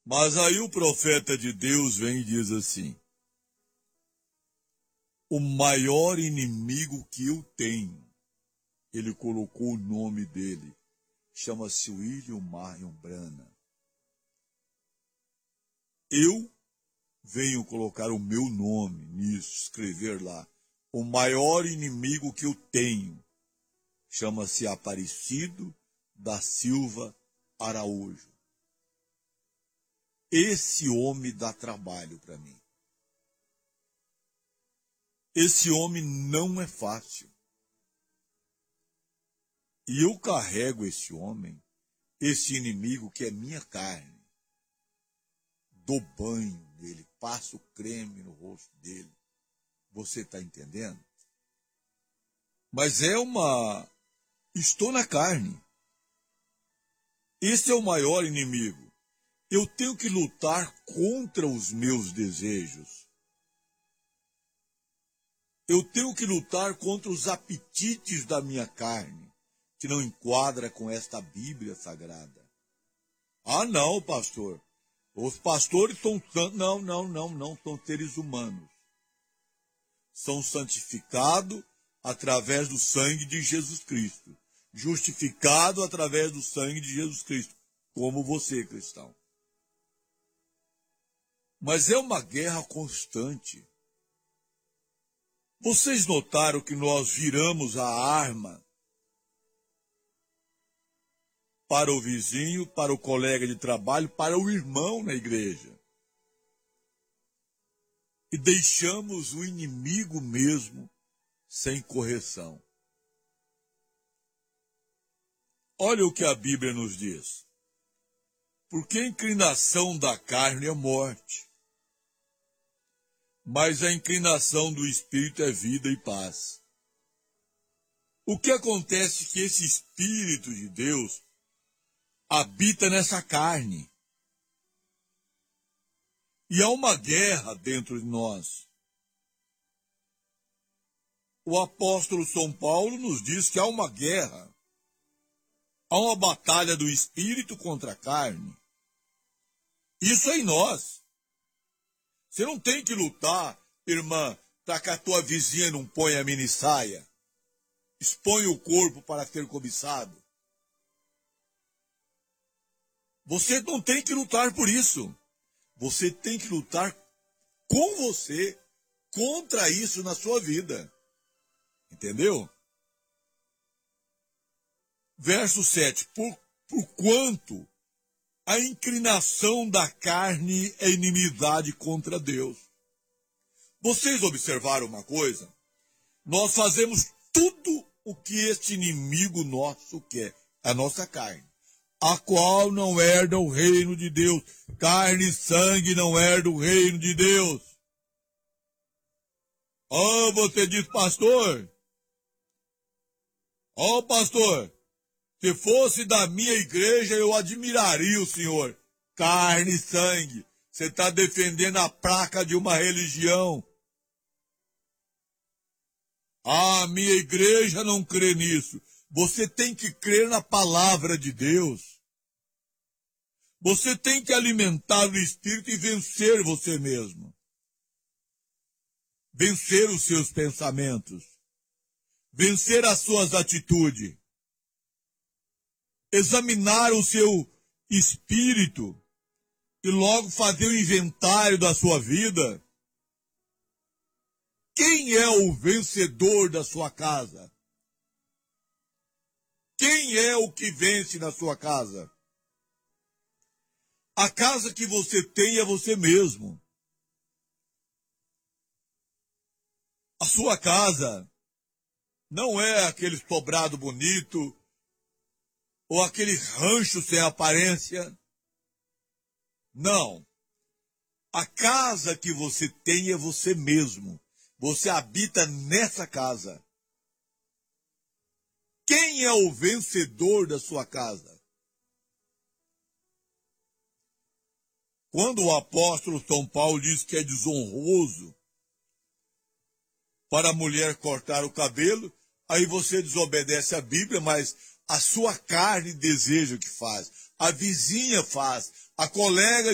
Mas aí o profeta de Deus vem e diz assim: o maior inimigo que eu tenho, ele colocou o nome dele, chama-se William Marion Branham. Eu venho colocar o meu nome nisso, escrever lá. O maior inimigo que eu tenho chama-se Aparecido da Silva Araújo. Esse homem dá trabalho para mim. Esse homem não é fácil. E eu carrego esse homem, esse inimigo que é minha carne. Dou banho nele, passo creme no rosto dele. Você está entendendo? Mas estou na carne. Esse é o maior inimigo. Eu tenho que lutar contra os meus desejos. Eu tenho que lutar contra os apetites da minha carne, que não enquadra com esta Bíblia Sagrada. Ah, não, pastor. Os pastores são santos. Não, são seres humanos. São santificados através do sangue de Jesus Cristo. Justificados através do sangue de Jesus Cristo. Como você, cristão. Mas é uma guerra constante. Vocês notaram que nós viramos a arma para o vizinho, para o colega de trabalho, para o irmão na igreja. E deixamos o inimigo mesmo sem correção. Olha o que a Bíblia nos diz. Porque a inclinação da carne é morte, mas a inclinação do Espírito é vida e paz. O que acontece é que esse Espírito de Deus habita nessa carne. E há uma guerra dentro de nós. O apóstolo São Paulo nos diz que há uma guerra. Há uma batalha do Espírito contra a carne. Isso é em nós. Você não tem que lutar, irmã, para que a tua vizinha não ponha a minissaia. Expõe o corpo para ser cobiçado. Você não tem que lutar por isso. Você tem que lutar com você contra isso na sua vida. Entendeu? Verso 7. Porquanto a inclinação da carne é inimizade contra Deus. Vocês observaram uma coisa? Nós fazemos tudo o que este inimigo nosso quer, a nossa carne, a qual não herda o reino de Deus. Carne e sangue não herda o reino de Deus. Oh, você diz, pastor. Oh, pastor. Se fosse da minha igreja, eu admiraria o senhor. Carne e sangue. Você está defendendo a placa de uma religião. A minha igreja não crê nisso. Você tem que crer na palavra de Deus. Você tem que alimentar o Espírito e vencer você mesmo. Vencer os seus pensamentos. Vencer as suas atitudes. Examinar o seu espírito e logo fazer o inventário da sua vida. Quem é o vencedor da sua casa? Quem é o que vence na sua casa? A casa que você tem é você mesmo. A sua casa não é aquele sobrado bonito ou aquele rancho sem aparência. Não. A casa que você tem é você mesmo. Você habita nessa casa. Quem é o vencedor da sua casa? Quando o apóstolo São Paulo diz que é desonroso para a mulher cortar o cabelo, aí você desobedece a Bíblia, mas a sua carne deseja que faz. A vizinha faz. A colega